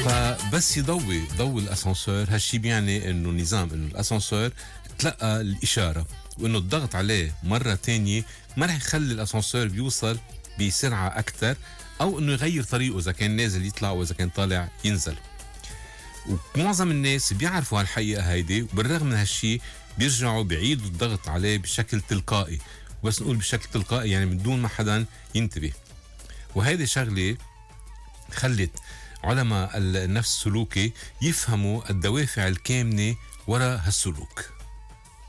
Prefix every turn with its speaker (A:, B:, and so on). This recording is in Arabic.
A: فبس ضوي الاسانسور، هالشي بيعني انه نظام انه الاسانسور تلقى الاشاره وانه الضغط عليه مره تانية ما رح يخلي الاسانسور بيوصل بسرعه اكثر، او انه يغير طريقه اذا كان نازل يطلع واذا كان طالع ينزل. ومعظم الناس بيعرفوا هالحقيقه هيدي، وبالرغم من هالشي بيرجعوا بيعيدوا الضغط عليه بشكل تلقائي. وبس نقول بشكل تلقائي يعني من دون ما حدا ينتبه. وهيدي شغله خلت علماء النفس السلوكي يفهموا الدوافع الكامنة وراء هالسلوك.